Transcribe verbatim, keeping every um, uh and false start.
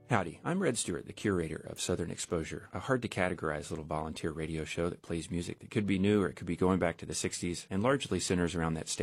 Howdy, I'm Red Stewart, the curator of Southern Exposure, a hard-to-categorize little volunteer radio show that plays music that could be new or it could be going back to the sixties and largely centers around that